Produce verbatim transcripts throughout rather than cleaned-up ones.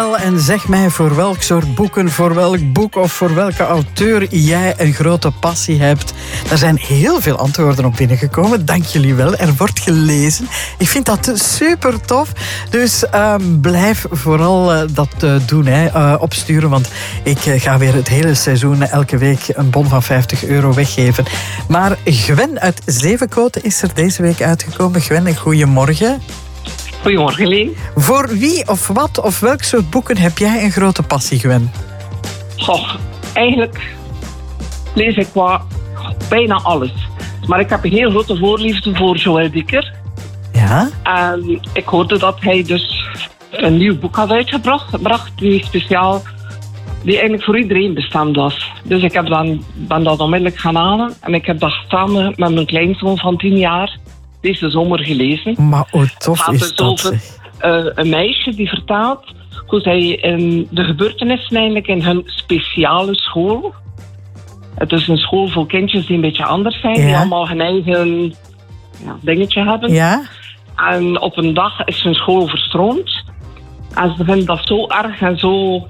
En zeg mij voor welk soort boeken, voor welk boek of voor welke auteur jij een grote passie hebt. Er zijn heel veel antwoorden op binnengekomen. Dank jullie wel. Er wordt gelezen. Ik vind dat super tof. Dus uh, blijf vooral uh, dat uh, doen, hè. Uh, opsturen. Want ik uh, ga weer het hele seizoen elke week een bon van vijftig euro weggeven. Maar Gwen uit Zevenkoten is er deze week uitgekomen. Gwen, een goeiemorgen. Goedemorgen, Leen. Voor wie of wat of welk soort boeken heb jij een grote passie, Gwen? Goh, eigenlijk lees ik qua bijna alles. Maar ik heb een heel grote voorliefde voor Joël Dicker. Ja? En ik hoorde dat hij dus een nieuw boek had uitgebracht, bracht die speciaal, die eigenlijk voor iedereen bestemd was. Dus ik heb dan, ben dat onmiddellijk gaan halen. En ik heb dat samen met mijn kleinzoon van tien jaar deze zomer gelezen. Maar hoe tof het is dus dat? over uh, een meisje die vertaalt hoe zij in de gebeurtenissen eigenlijk in hun speciale school. Het is een school voor kindjes die een beetje anders zijn, ja. die allemaal hun eigen ja, dingetje hebben. Ja? En op een dag is hun school verstroomd. En ze vinden dat zo erg en zo,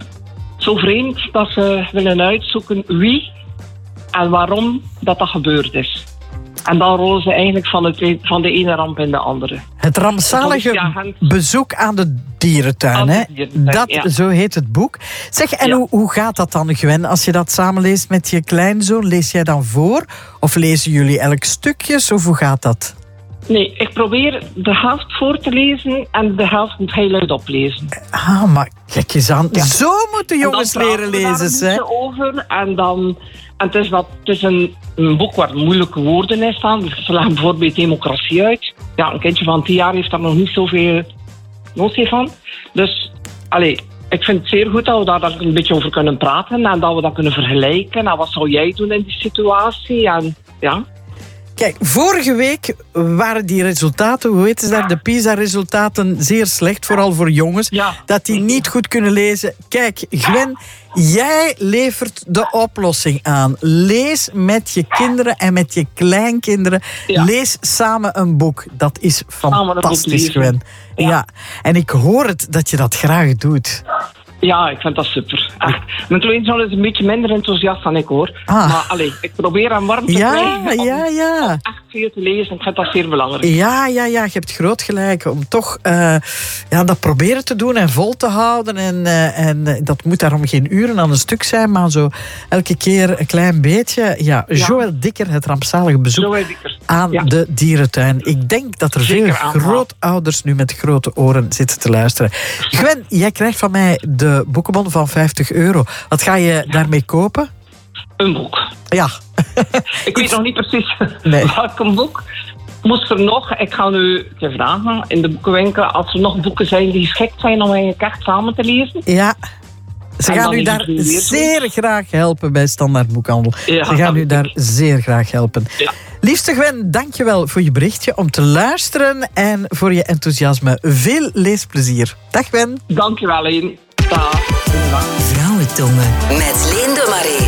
zo vreemd dat ze willen uitzoeken wie en waarom dat dat gebeurd is. En dan rollen ze eigenlijk van, het, van de ene ramp in de andere. Het rampzalige bezoek aan de dierentuin, aan de dierentuin, hè? Dat, ja. Zo heet het boek. Zeg, en ja. hoe, hoe gaat dat dan, Gwen? Als je dat samenleest met je kleinzoon, lees jij dan voor? Of lezen jullie elk stukjes? Of hoe gaat dat? Nee, ik probeer de helft voor te lezen en de helft moet hij luid oplezen. Ah, maar kijk eens aan. Ja. Zo moeten jongens leren lezen, hè? Over en dan... En het is, wat, het is een, een boek waar moeilijke woorden in staan. Ze leggen bijvoorbeeld democratie uit. Ja, een kindje van tien jaar heeft daar nog niet zoveel notie van. Dus, allee, ik vind het zeer goed dat we daar een beetje over kunnen praten. En dat we dat kunnen vergelijken. En wat zou jij doen in die situatie? En, ja... Kijk, vorige week waren die resultaten, hoe heet het daar, de PISA-resultaten zeer slecht, vooral voor jongens, ja. Dat die niet goed kunnen lezen. Kijk, Gwen, jij levert de oplossing aan. Lees met je kinderen en met je kleinkinderen. Ja. Lees samen een boek. Dat is fantastisch, Gwen. Ja. Ja. En ik hoor het dat je dat graag doet. Ja, ik vind dat super. Echt. Mijn kleinzoon is een beetje minder enthousiast dan ik, hoor. Ah. Maar allee, ik probeer hem warm te ja, krijgen om, ja, ja. om echt veel te lezen. Ik vind dat zeer belangrijk. Ja, ja, ja. Je hebt groot gelijk. Om toch uh, ja, dat proberen te doen en vol te houden. En, uh, en uh, dat moet daarom geen uren aan een stuk zijn, maar zo elke keer een klein beetje. Ja, ja. Joël Dicker, het rampzalige bezoek aan ja. de dierentuin. Ik denk dat er Zeker veel aanhaal. grootouders nu met grote oren zitten te luisteren. Gwen, jij krijgt van mij de boekenbon van vijftig euro. Wat ga je daarmee kopen? Een boek. Ja. Ik weet nog niet precies nee. welk boek. Moest er nog, ik ga nu te vragen in de boekenwinkel, als er nog boeken zijn die geschikt zijn om eigenlijk echt samen te lezen. Ja. Ze gaan u daar zeer graag helpen bij Standaard Boekhandel. Ja, Ze gaan u daar zeer graag helpen. Ja. Liefste Gwen, dankjewel voor je berichtje, om te luisteren en voor je enthousiasme. Veel leesplezier. Dag Gwen. Dankjewel, Leen. Dag. Vrouwentongen met Leen de Marais.